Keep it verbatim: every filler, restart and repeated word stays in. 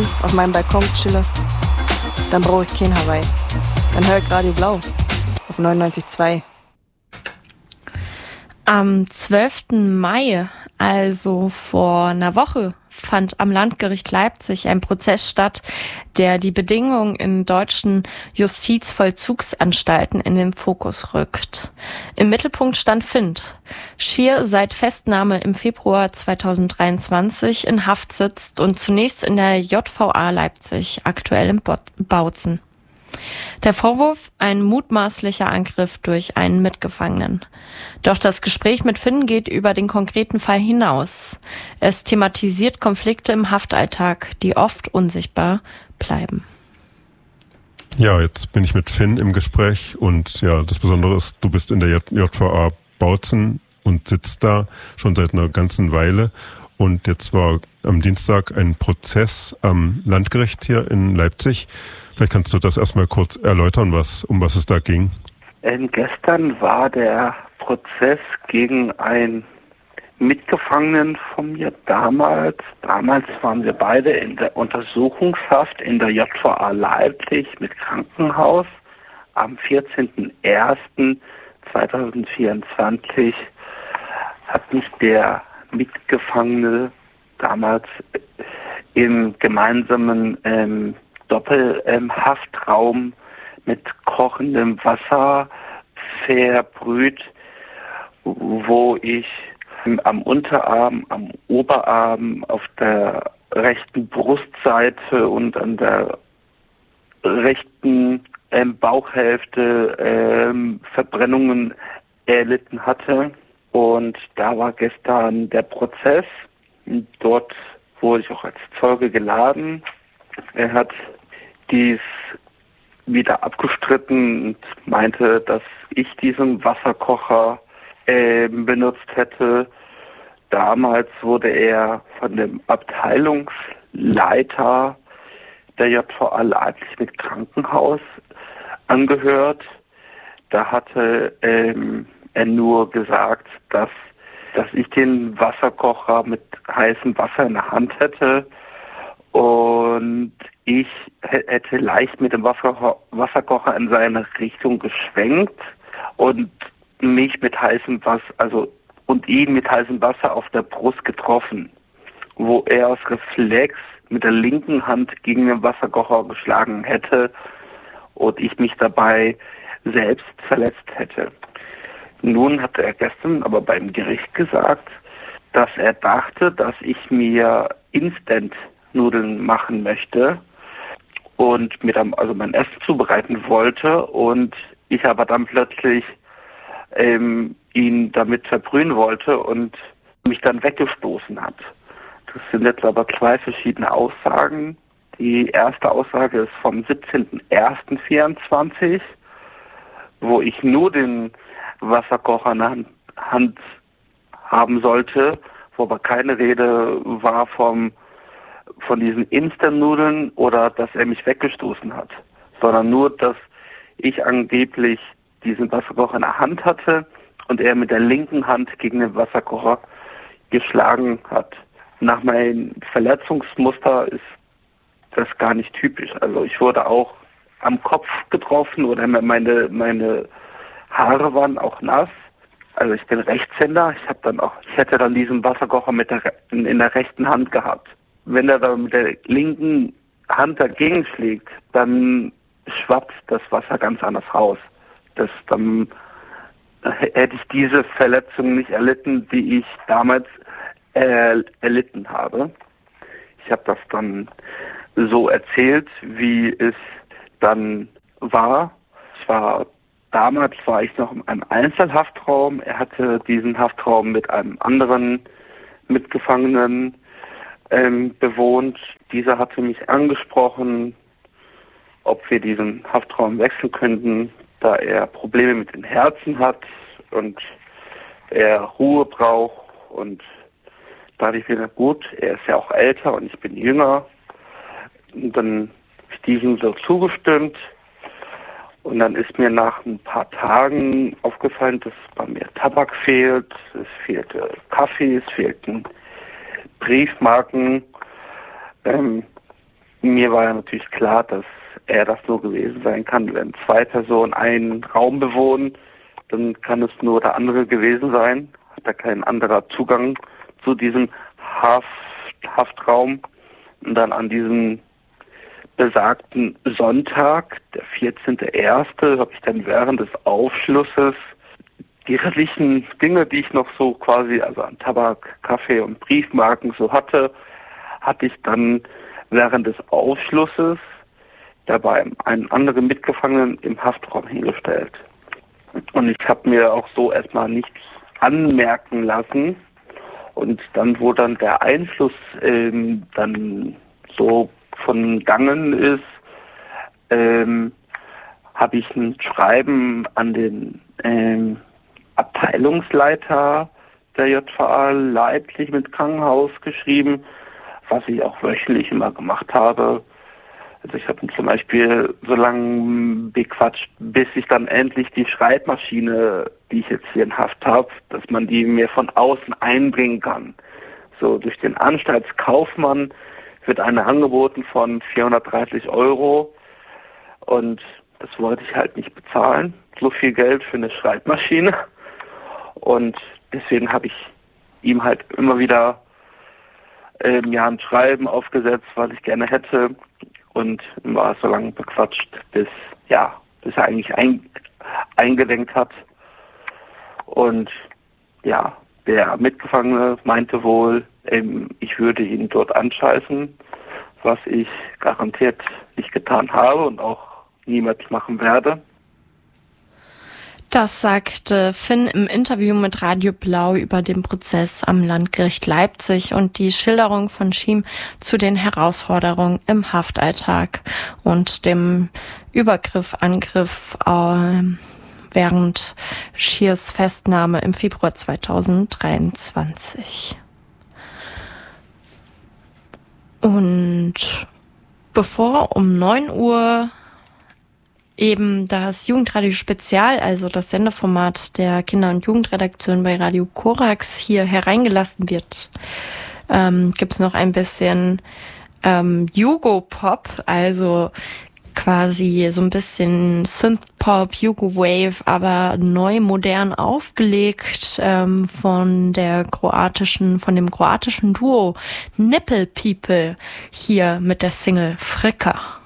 draußen auf meinem Balkon chille, dann brauche ich kein Hawaii. Dann höre ich Radio Blau auf neunundneunzig Komma zwei. Am zwölften Mai, also vor einer Woche, fand am Landgericht Leipzig ein Prozess statt, der die Bedingungen in deutschen Justizvollzugsanstalten in den Fokus rückt. Im Mittelpunkt stand Finn, schier seit Festnahme im Februar zweitausenddreiundzwanzig in Haft sitzt und zunächst in der J V A Leipzig, aktuell in Bautzen. Der Vorwurf, ein mutmaßlicher Angriff durch einen Mitgefangenen. Doch das Gespräch mit Finn geht über den konkreten Fall hinaus. Es thematisiert Konflikte im Haftalltag, die oft unsichtbar bleiben. Ja, jetzt bin ich mit Finn im Gespräch und ja, das Besondere ist, du bist in der J V A Bautzen und sitzt da schon seit einer ganzen Weile. Und jetzt war am Dienstag ein Prozess am Landgericht hier in Leipzig. Vielleicht kannst du das erstmal kurz erläutern, was, um was es da ging. Ähm, gestern war der Prozess gegen einen Mitgefangenen von mir damals. Damals waren wir beide in der Untersuchungshaft in der J V A Leipzig mit Krankenhaus. Am vierzehnten ersten zweitausendvierundzwanzig hat mich der Mitgefangene damals im gemeinsamen ähm, Doppelhaftraum ähm, mit kochendem Wasser verbrüht, wo ich am Unterarm, am Oberarm, auf der rechten Brustseite und an der rechten ähm, Bauchhälfte ähm, Verbrennungen erlitten hatte. Und da war gestern der Prozess. Dort wurde ich auch als Zeuge geladen. Er hat dies wieder abgestritten und meinte, dass ich diesen Wasserkocher äh, benutzt hätte. Damals wurde er von dem Abteilungsleiter der J V A Leipzig mit Krankenhaus angehört. Da hatte ähm, er nur gesagt, dass, dass ich den Wasserkocher mit heißem Wasser in der Hand hätte und ich hätte leicht mit dem Wasser, Wasserkocher in seine Richtung geschwenkt und mich mit heißem Wasser, also und ihn mit heißem Wasser auf der Brust getroffen, wo er aus Reflex mit der linken Hand gegen den Wasserkocher geschlagen hätte und ich mich dabei selbst verletzt hätte. Nun hatte er gestern aber beim Gericht gesagt, dass er dachte, dass ich mir Instant-Nudeln machen möchte und mir dann also mein Essen zubereiten wollte und ich aber dann plötzlich ähm, ihn damit verbrühen wollte und mich dann weggestoßen hat. Das sind jetzt aber zwei verschiedene Aussagen. Die erste Aussage ist vom siebzehnten ersten vierundzwanzig, wo ich nur den Wasserkocher in der Hand, Hand haben sollte, wo aber keine Rede war vom, von diesen Instant-Nudeln oder dass er mich weggestoßen hat, sondern nur, dass ich angeblich diesen Wasserkocher in der Hand hatte und er mit der linken Hand gegen den Wasserkocher geschlagen hat. Nach meinem Verletzungsmuster ist das gar nicht typisch. Also ich wurde auch am Kopf getroffen oder meine meine Haare waren auch nass. Also ich bin Rechtshänder. Ich habe dann auch, ich hätte dann diesen Wasserkocher mit der in, in der rechten Hand gehabt. Wenn er dann mit der linken Hand dagegen schlägt, dann schwappt das Wasser ganz anders raus. Das dann hätte ich diese Verletzung nicht erlitten, die ich damals äh, erlitten habe. Ich habe das dann so erzählt, wie es dann war. Ich war damals war ich noch in einem Einzelhaftraum. Er hatte diesen Haftraum mit einem anderen Mitgefangenen ähm, bewohnt. Dieser hatte mich angesprochen, ob wir diesen Haftraum wechseln könnten, da er Probleme mit dem Herzen hat und er Ruhe braucht. Und da dachte ich mir, gut, er ist ja auch älter und ich bin jünger. Und dann habe ich diesem so zugestimmt. Und dann ist mir nach ein paar Tagen aufgefallen, dass bei mir Tabak fehlt, es fehlte Kaffee, es fehlten Briefmarken. Ähm, mir war ja natürlich klar, dass er das nur gewesen sein kann. Wenn zwei Personen einen Raum bewohnen, dann kann es nur der andere gewesen sein. Hat er kein anderer Zugang zu diesem Haft, Haftraum. Und dann an diesem besagten Sonntag, der vierzehnten ersten habe ich dann während des Aufschlusses die restlichen Dinge, die ich noch so quasi, also an Tabak, Kaffee und Briefmarken so hatte, hatte ich dann während des Aufschlusses dabei einen anderen Mitgefangenen im Haftraum hingestellt. Und ich habe mir auch so erstmal nichts anmerken lassen. Und dann, wo dann der Einfluss ähm, dann so von Gangen ist, ähm, habe ich ein Schreiben an den ähm, Abteilungsleiter der J V A Leipzig mit Krankenhaus geschrieben, was ich auch wöchentlich immer gemacht habe. Also ich habe ihn zum Beispiel so lange bequatscht, bis ich dann endlich die Schreibmaschine, die ich jetzt hier in Haft habe, dass man die mir von außen einbringen kann. So durch den Anstaltskaufmann wird eine angeboten von vierhundertdreißig Euro und das wollte ich halt nicht bezahlen. So viel Geld für eine Schreibmaschine. Und deswegen habe ich ihm halt immer wieder ähm, ja, ein Schreiben aufgesetzt, was ich gerne hätte. Und war so lange bequatscht, bis, ja, bis er eigentlich ein, eingelenkt hat. Und ja, der Mitgefangene meinte wohl, ähm, ich würde ihn dort anscheißen, was ich garantiert nicht getan habe und auch niemals machen werde. Das sagte Finn im Interview mit Radio Blau über den Prozess am Landgericht Leipzig und die Schilderung von Schiem zu den Herausforderungen im Haftalltag und dem Übergriff, Angriff äh, während Schiers Festnahme im Februar zweitausenddreiundzwanzig. Und bevor um neun Uhr eben das Jugendradio Spezial, also das Sendeformat der Kinder- und Jugendredaktion bei Radio Korax hier hereingelassen wird, ähm, gibt's noch ein bisschen ähm, Jugo-Pop, also quasi so ein bisschen Synth-Pop, Jugo-Wave, aber neu modern aufgelegt ähm, von der kroatischen, von dem kroatischen Duo Nipple People hier mit der Single Frika.